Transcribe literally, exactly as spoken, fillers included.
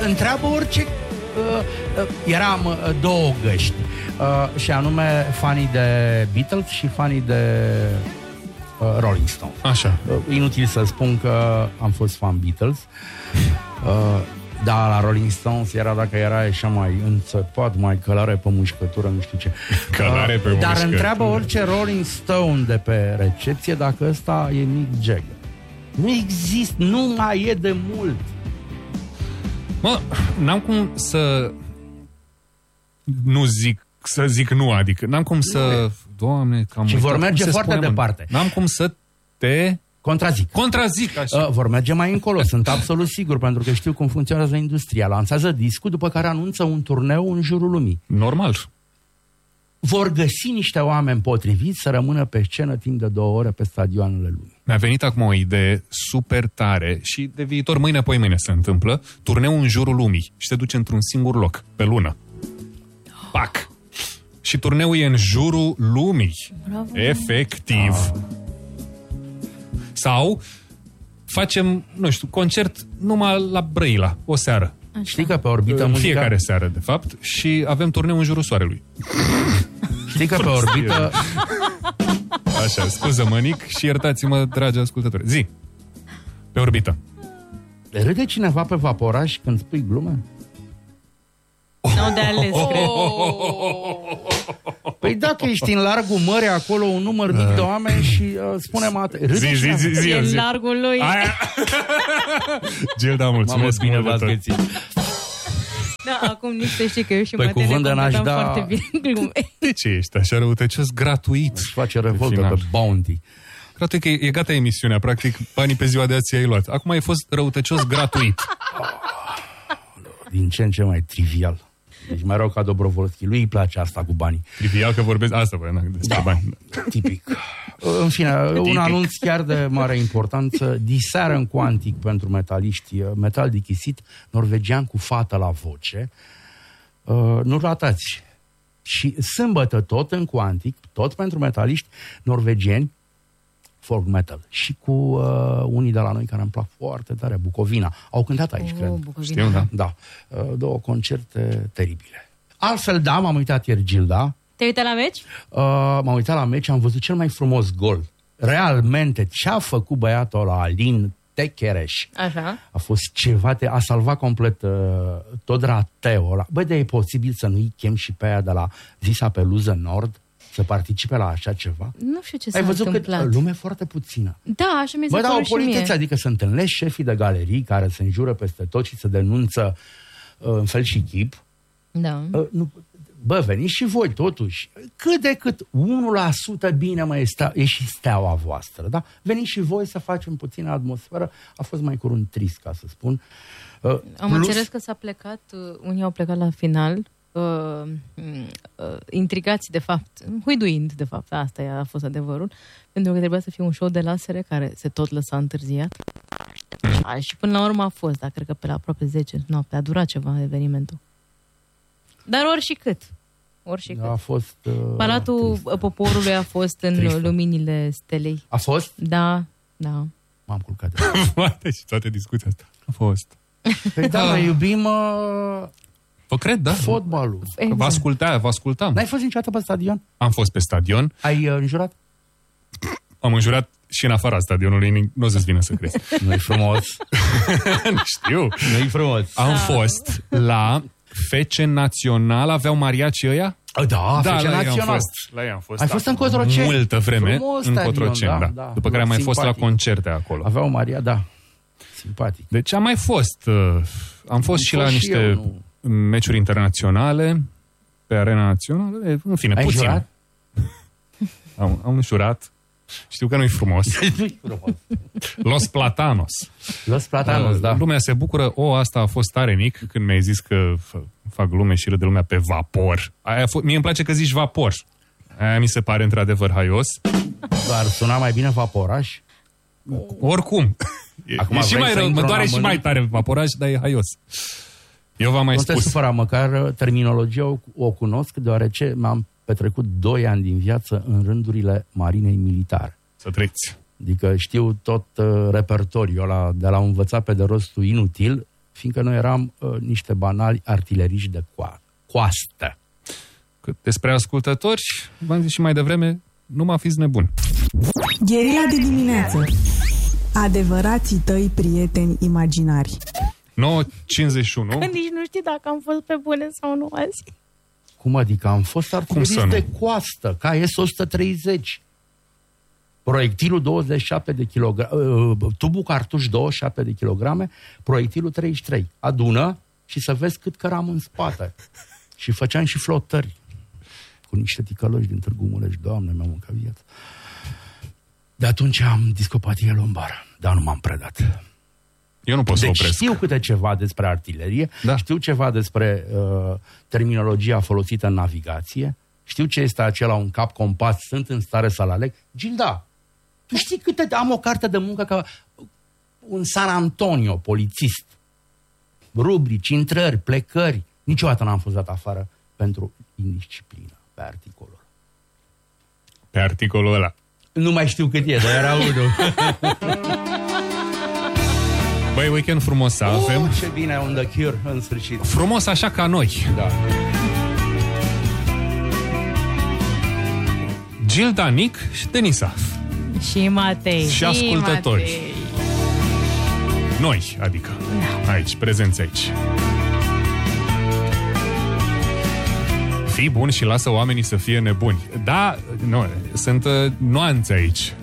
întreabă orice... Uh, uh, eram uh, două găști, uh, și anume fanii de Beatles și fanii de uh, Rolling Stone. Așa. Uh, inutil să spun că am fost fan Beatles. Uh, Da, la Rolling Stones era, dacă era așa mai înțepat, mai călare pe mușcătură, nu știu ce. Călare pe uh, Dar mușcătură. întreabă orice Rolling Stone de pe recepție dacă ăsta e Mick Jagger. Nu există, nu mai e de mult. Mă, n-am cum să nu zic, să zic nu, adică n-am cum să... Doamne, cam... Și vor merge foarte spune, departe. N-am cum să te... Contrazic. Contrazic, așa. Uh, vor merge mai încolo, sunt absolut sigur, pentru că știu cum funcționează industria. Lansează discul, după care anunță un turneu în jurul lumii. Normal. Vor găsi niște oameni potriviți să rămână pe scenă timp de două ore pe stadioanele lumii. Mi-a venit acum o idee super tare și de viitor, mâine apoi mâine se întâmplă, turneu în jurul lumii și te duci într-un singur loc, pe lună. Pac! Și turneul e în jurul lumii. Bravo. Efectiv. Ah. Sau facem, nu știu, concert numai la Brăila, o seară. Așa. Știi că pe orbită muzica... Fiecare seară, de fapt, și avem turneu în jurul soarelui. Știi că pe orbită... Așa, scuză-mă, Nic, și iertați-mă, dragi ascultători. Zi, pe orbită. Râde cineva pe vaporaj când spui glume? Nu de ales, cred. Păi dacă ești în largul mării acolo, un număr mic de oameni și uh, spune-mă atât. Râde Zi, zi, cineva. zi, zi, E zi. largul lui. Aia. Gilda, mulțumesc Mamă, bine mult de v-ați tot. găsit. Da, acum nici să știi că eu și Păi Matele cuvânt de n-aș completam da- foarte bine glume. De ce ești așa răutăcios gratuit? Își face revoltă final. pe Bounty. Frate, că e, e gata emisiunea, practic, banii pe ziua de azi ai luat. Acum ai fost răutăcios gratuit. Din ce în ce mai trivial. Deci mai rău ca Dobrovolski. Lui îi place asta cu banii. Trivial că vorbesc asta, bă, despre Da, bani. tipic. În fine, un Tipic. anunț chiar de mare importanță. Diseară în Quantic pentru metaliști, metal dichisit, norvegian cu fată la voce. Uh, nu ratați. Și sâmbătă tot în Quantic, tot pentru metaliști norvegieni, folk metal. Și cu uh, unii de la noi care îmi plac foarte tare, Bucovina. Au cântat aici, Oh, cred. Bucovina. Știu, da. Da. Uh, două concerte teribile. Altfel, da, m-am uitat ieri, Gilda. Te-ai uitat la meci? Uh, m-am uitat la meci, am văzut cel mai frumos gol. Realmente, ce a făcut băiatul ăla, Alin Techereș, Așa. a fost ceva, te, a salvat complet uh, tot rateul ăla. Băi, de e posibil să nu-i chem și pe aia de la Visa Peluză Nord să participe la așa ceva? Nu știu ce s-a Ai văzut întâmplat. că lume foarte puțină. Da, așa mi se Bă, da, o pare și mie. politețe, adică se întâlnesc șefii de galerii care se înjură peste tot și se denunță uh, în fel și chip. Da. Uh, nu, bă, veniți și voi totuși. Cât de cât unu la sută bine mai este, e și steaua voastră, da? Veniți și voi să facem puțină atmosferă. A fost mai curând trist, ca să spun. Uh, Am plus, înțeles că s-a plecat, uh, unii au plecat la final, uh, uh, intrigați de fapt, huiduind de fapt, asta e, a fost adevărul, pentru că trebuia să fie un show de lasere care se tot lăsa întârziat. Și, și până la urmă a fost, dar cred că pe la aproape zece noapte a durat ceva evenimentul. Dar ori și cât. Ori și cât. a fost... Uh, Palatul trist. Poporului a fost în Tristă. luminile stelei. A fost? Da, da. M-am culcat. Poate și toate discuția asta. A fost. Păi da, noi iubim uh, Vă cred, da. fotbalul. Că Vă asculta, vă ascultam. N-ai fost niciodată pe stadion? Am fost pe stadion, Ai uh, înjurat? am înjurat și în afara stadionului, nu o să-ți vină să crezi. Nu-i frumos. Știu. Nu-i frumos. Am fost la Fece Național, aveau mariaci ăia? Da, Da, Fece la ei am Național. fost. La ei am fost. Ai fost în Cotroceni? Multă vreme Frumos în stadion, Cotroceni, da, da. da. După care am mai fost la Simpatic. concerte acolo. Aveau Maria, da. Simpatic. Deci am mai fost. Uh, am fost Am și fost la și niște eu, meciuri internaționale, pe arena națională, e, în fine, Ai puțin. jurat? Am, am jurat. Știu că nu-i frumos. Nu-i frumos. Los Platanos. Los Platanos, da. Lumea se bucură. O, asta a fost tare, Nic, când mi-ai zis că f- fac glume și râde lumea pe vapor. Aia a f- Mie îmi place că zici vapor. Aia mi se pare într-adevăr haios. Dar suna mai bine vaporaj? Oricum. Acum e și vrei mai să rău, intru mă în doare și mai amănunt? tare vaporaj, dar e haios. Eu v-am mai Nu te spus. supăra, măcar terminologia o, o cunosc, deoarece m-am petrecut doi ani din viață în rândurile marinei militare. Să treci. Adică știu tot uh, repertoriul ăla, de la învățat pe de rostul inutil, fiindcă noi eram uh, niște banali artileriști de coa- coastă. Cât despre ascultători, v-am zis și mai devreme, nu mă fiți nebuni. Gherila de dimineață. Adevărații tăi prieteni imaginari. nouă cincizeci și unu. Că nici nu știi dacă am fost pe bune sau nu azi. Cum adică? Am fost artilerist de coastă, ca S o sută treizeci. Proiectilul douăzeci și șapte de kilograme, tubul cartuș douăzeci și șapte de kilograme, proiectilul treizeci și trei. Adună și să vezi cât căram în spate. Și făceam și flotări cu niște ticăloși din Târgu Mureș. Doamne, mi-am mâncat viața. De atunci am discopatie lombară, dar nu m-am predat. Eu nu pot să deci opresc. Știu câte ceva despre artilerie, da. Știu ceva despre uh, terminologia folosită în navigație, știu ce este acela un cap compas, sunt în stare să-l aleg. Gilda, tu știi câte... Am o carte de muncă ca un San Antonio, polițist. Rubrici, intrări, plecări. Niciodată n-am fost dat afară pentru indisciplină pe articolul. Pe articolul ăla. Nu mai știu cât e, dar era unul. Băi, weekend frumos să avem. Oh, ce bine, un The Cure, în sfârșit. Frumos așa ca noi. Da. Gilda, Nic și Denisa. Și Matei. Și ascultători. Matei. Noi, adică. Da. Aici, prezenți aici. Fii bun și lasă oamenii să fie nebuni. Da, nu, sunt uh, nuanțe aici.